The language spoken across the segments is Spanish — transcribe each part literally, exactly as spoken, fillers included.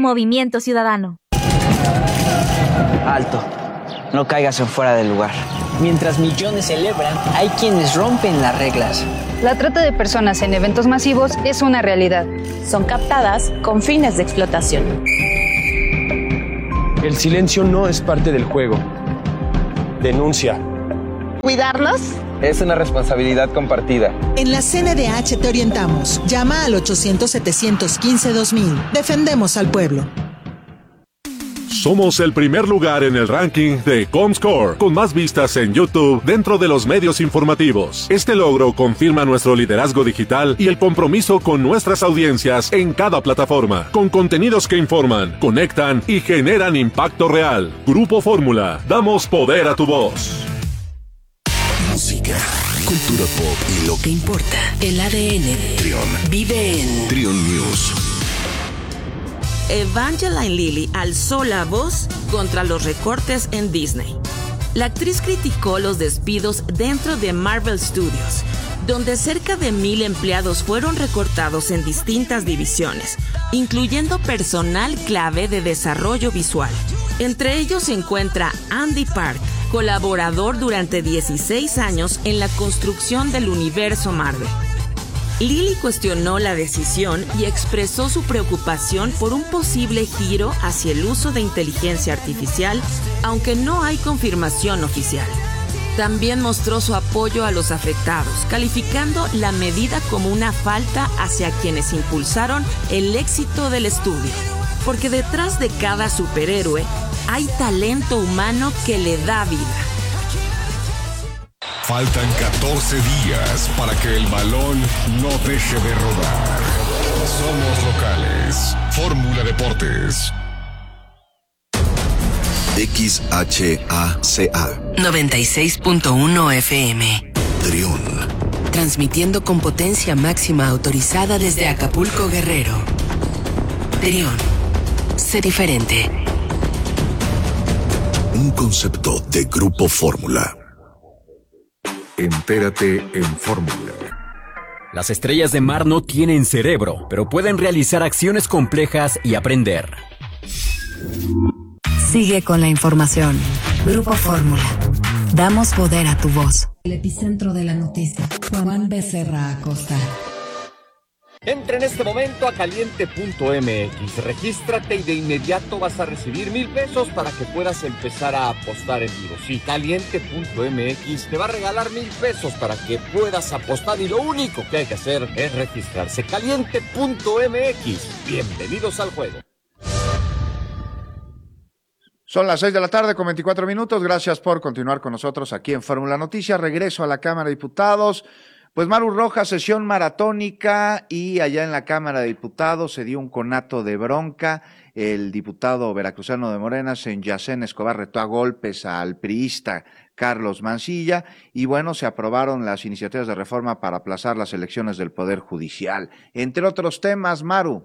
Movimiento Ciudadano. Alto. No caigas en fuera del lugar. Mientras millones celebran, hay quienes rompen las reglas. La trata de personas en eventos masivos es una realidad. Son captadas con fines de explotación. El silencio no es parte del juego. Denuncia. ¿Cuidarnos? Es una responsabilidad compartida. En la C N D H te orientamos. Llama al ochocientos, setecientos quince, dos mil. Defendemos al pueblo. Somos el primer lugar en el ranking de Comscore, con más vistas en YouTube dentro de los medios informativos. Este logro confirma nuestro liderazgo digital y el compromiso con nuestras audiencias en cada plataforma, con contenidos que informan, conectan y generan impacto real. Grupo Fórmula, damos poder a tu voz. Música, cultura pop y lo que importa. El A D N de Trión vive en Trión News. Evangeline Lilly alzó la voz contra los recortes en Disney. La actriz criticó los despidos dentro de Marvel Studios, donde cerca de mil empleados fueron recortados en distintas divisiones, incluyendo personal clave de desarrollo visual. Entre ellos se encuentra Andy Park, colaborador durante dieciséis años en la construcción del universo Marvel. Lilly cuestionó la decisión y expresó su preocupación por un posible giro hacia el uso de inteligencia artificial, aunque no hay confirmación oficial. También mostró su apoyo a los afectados, calificando la medida como una falta hacia quienes impulsaron el éxito del estudio. Porque detrás de cada superhéroe hay talento humano que le da vida. Faltan catorce días para que el balón no deje de rodar. Somos locales. Fórmula Deportes. X H A C A noventa y seis punto uno F M. Trión. Transmitiendo con potencia máxima autorizada desde Acapulco, Guerrero. Trión. Sé diferente. Un concepto de Grupo Fórmula. Entérate en Fórmula. Las estrellas de mar no tienen cerebro, pero pueden realizar acciones complejas y aprender. Sigue con la información. Grupo Fórmula. Damos poder a tu voz. El epicentro de la noticia. Juan Becerra Acosta. Entra en este momento a caliente punto m x, regístrate y de inmediato vas a recibir mil pesos para que puedas empezar a apostar en vivo. Sí, caliente punto m x te va a regalar mil pesos para que puedas apostar y lo único que hay que hacer es registrarse. caliente punto m x, bienvenidos al juego. Son las seis de la tarde con veinticuatro minutos, gracias por continuar con nosotros aquí en Fórmula Noticias. Regreso a la Cámara de Diputados. Pues Maru Rojas, sesión maratónica y allá en la Cámara de Diputados se dio un conato de bronca. El diputado veracruzano de Morena, Senyacén Escobar, retó a golpes al priista Carlos Mancilla y bueno, se aprobaron las iniciativas de reforma para aplazar las elecciones del Poder Judicial. Entre otros temas, Maru.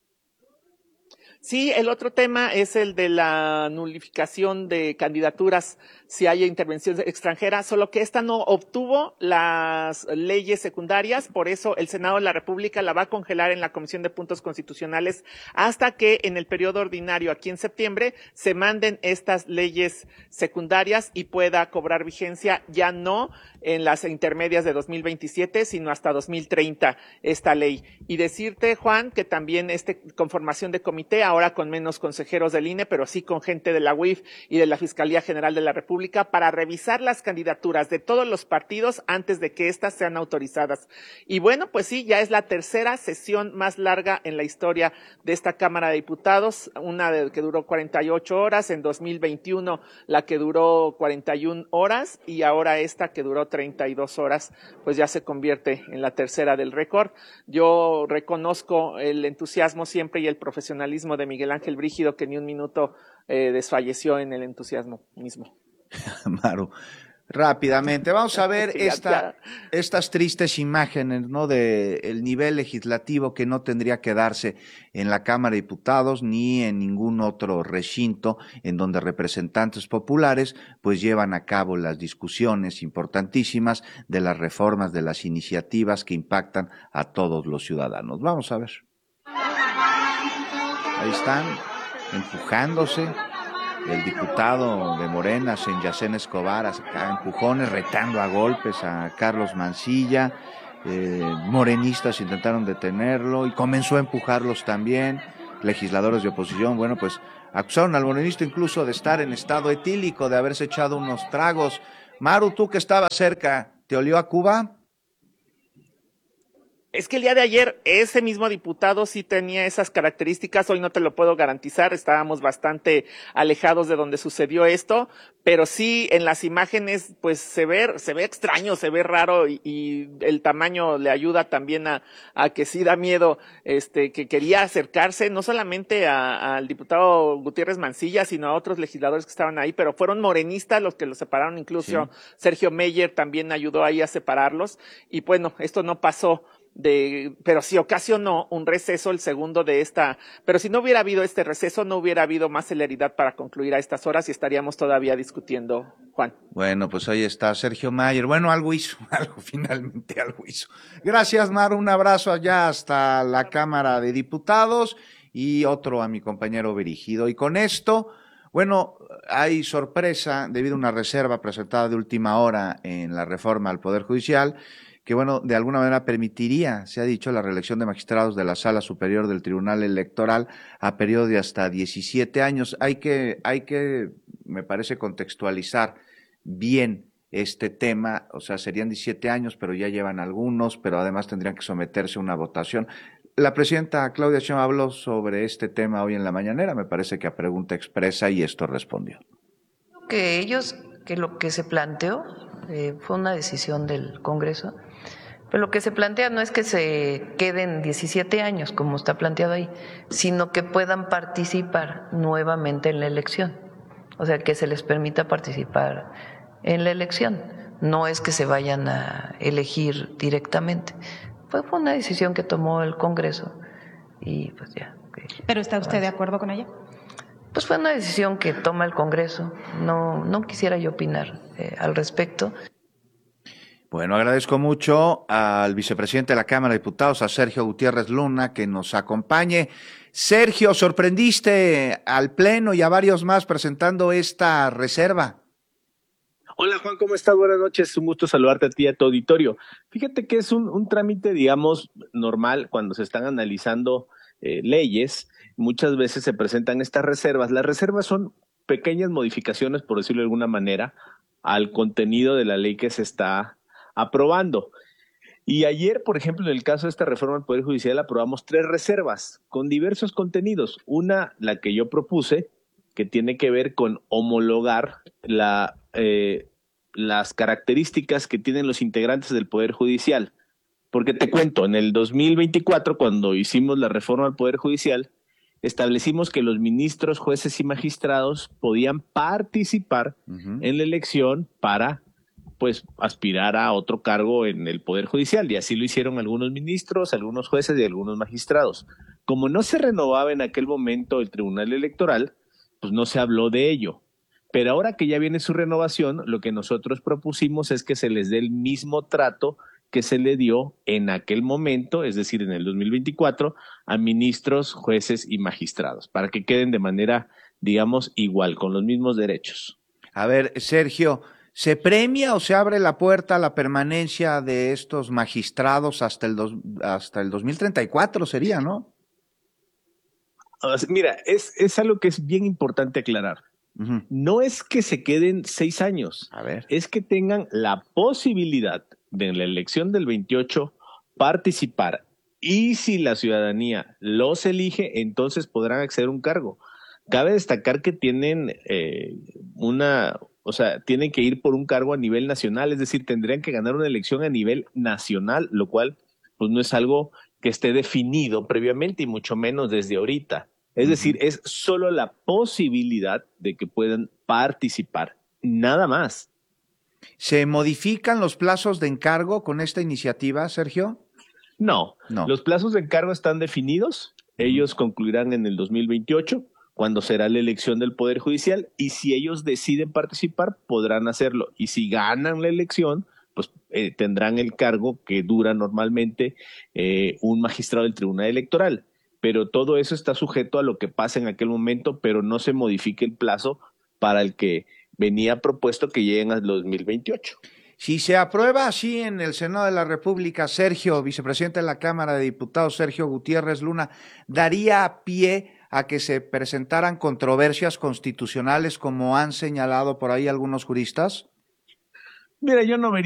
Sí, el otro tema es el de la nulificación de candidaturas si hay intervención extranjera, solo que esta no obtuvo las leyes secundarias, por eso el Senado de la República la va a congelar en la Comisión de Puntos Constitucionales hasta que en el periodo ordinario aquí en septiembre se manden estas leyes secundarias y pueda cobrar vigencia, ya no en las intermedias de dos mil veintisiete, sino hasta dos mil treinta esta ley. Y decirte, Juan, que también este conformación de comité, ahora con menos consejeros del I N E, pero sí con gente de la U I F y de la Fiscalía General de la República, para revisar las candidaturas de todos los partidos antes de que éstas sean autorizadas. Y bueno, pues sí, ya es la tercera sesión más larga en la historia de esta Cámara de Diputados, una de, que duró cuarenta y ocho horas, en dos mil veintiuno la que duró cuarenta y una horas y ahora esta que duró treinta y dos horas, pues ya se convierte en la tercera del récord. Yo reconozco el entusiasmo siempre y el profesionalismo de Miguel Ángel Brígido, que ni un minuto eh, desfalleció en el entusiasmo mismo. Maru, rápidamente, vamos a ver sí, esta, estas tristes imágenes, ¿no? De el nivel legislativo que no tendría que darse en la Cámara de Diputados ni en ningún otro recinto en donde representantes populares pues llevan a cabo las discusiones importantísimas de las reformas, de las iniciativas que impactan a todos los ciudadanos. Vamos a ver. ahí están, empujándose. El diputado de Morena, Senyacén Escobar, a empujones, retando a golpes a Carlos Mancilla. Eh, morenistas intentaron detenerlo y comenzó a empujarlos también. Legisladores de oposición, bueno, pues acusaron al morenista incluso de estar en estado etílico, de haberse echado unos tragos. Maru, tú que estabas cerca, ¿te olió a Cuba? Es que el día de ayer ese mismo diputado sí tenía esas características, hoy no te lo puedo garantizar, estábamos bastante alejados de donde sucedió esto, pero sí en las imágenes pues se ve, se ve extraño, se ve raro y, y el tamaño le ayuda también a, a que sí da miedo, este, que quería acercarse no solamente a, al diputado Gutiérrez Mancilla, sino a otros legisladores que estaban ahí, pero fueron morenistas los que los separaron, incluso sí. Sergio Meyer también ayudó ahí a separarlos y bueno, esto no pasó. De, pero sí ocasionó un receso, el segundo de esta, pero si no hubiera habido este receso, no hubiera habido más celeridad para concluir a estas horas y estaríamos todavía discutiendo, Juan. Bueno, pues ahí está Sergio Mayer. Bueno, algo hizo, algo finalmente algo hizo. Gracias, Mar, un abrazo allá hasta la Cámara de Diputados y otro a mi compañero Berigido. Y con esto, bueno, hay sorpresa debido a una reserva presentada de última hora en la reforma al Poder Judicial, que bueno, de alguna manera permitiría, se ha dicho, la reelección de magistrados de la Sala Superior del Tribunal Electoral a periodo de hasta diecisiete años. Hay que, hay que, me parece, contextualizar bien este tema, o sea, serían diecisiete años, pero ya llevan algunos, pero además tendrían que someterse a una votación. La presidenta Claudia Sheinbaum habló sobre este tema hoy en la mañanera, me parece que a pregunta expresa, y esto respondió. Que ellos, que lo que se planteó eh, fue una decisión del Congreso. Pero lo que se plantea no es que se queden diecisiete años, como está planteado ahí, sino que puedan participar nuevamente en la elección. O sea, que se les permita participar en la elección. No es que se vayan a elegir directamente. Fue una decisión que tomó el Congreso y pues ya. Okay. ¿Pero está usted de acuerdo con ella? Pues fue una decisión que toma el Congreso. No, no quisiera yo opinar eh, al respecto. Bueno, agradezco mucho al vicepresidente de la Cámara de Diputados, a Sergio Gutiérrez Luna, que nos acompañe. Sergio, sorprendiste al Pleno y a varios más presentando esta reserva. Hola Juan, ¿cómo estás? Buenas noches, un gusto saludarte a ti y a tu auditorio. Fíjate que es un, un trámite, digamos, normal cuando se están analizando eh, leyes. Muchas veces se presentan estas reservas. Las reservas son pequeñas modificaciones, por decirlo de alguna manera, al contenido de la ley que se está aprobando. Y ayer, por ejemplo, en el caso de esta reforma del Poder Judicial, aprobamos tres reservas con diversos contenidos. Una, la que yo propuse, que tiene que ver con homologar la, eh, las características que tienen los integrantes del Poder Judicial. Porque te cuento, en el dos mil veinticuatro, cuando hicimos la reforma al Poder Judicial, establecimos que los ministros, jueces y magistrados podían participar uh-huh. en la elección para pues aspirar a otro cargo en el Poder Judicial, y así lo hicieron algunos ministros, algunos jueces y algunos magistrados. Como no se renovaba en aquel momento el Tribunal Electoral, pues no se habló de ello. Pero ahora que ya viene su renovación, lo que nosotros propusimos es que se les dé el mismo trato que se le dio en aquel momento, es decir, en el dos mil veinticuatro, a ministros, jueces y magistrados, para que queden de manera, digamos, igual, con los mismos derechos. A ver, Sergio, ¿se premia o se abre la puerta a la permanencia de estos magistrados hasta el, dos, hasta el dos mil treinta y cuatro sería, no? Mira, es, es algo que es bien importante aclarar. Uh-huh. No es que se queden seis años, a ver. Es que tengan la posibilidad de en la elección del veintiocho participar, y si la ciudadanía los elige, entonces podrán acceder a un cargo. Cabe destacar que tienen eh, una, o sea, tienen que ir por un cargo a nivel nacional, es decir, tendrían que ganar una elección a nivel nacional, lo cual pues no es algo que esté definido previamente y mucho menos desde ahorita. Es uh-huh. decir, es solo la posibilidad de que puedan participar, nada más. ¿Se modifican los plazos de encargo con esta iniciativa, Sergio? No, no. Los plazos de encargo están definidos. Ellos concluirán en el dos mil veintiocho, cuando será la elección del Poder Judicial, y si ellos deciden participar, podrán hacerlo. Y si ganan la elección, pues eh, tendrán el cargo que dura normalmente eh, un magistrado del Tribunal Electoral. pero todo eso está sujeto a lo que pase en aquel momento, pero no se modifique el plazo para el que venía propuesto que lleguen al dos mil veintiocho. Si se aprueba así en el Senado de la República, Sergio, vicepresidente de la Cámara de Diputados, Sergio Gutiérrez Luna, ¿daría pie a que se presentaran controversias constitucionales como han señalado por ahí algunos juristas? Mira, yo no vería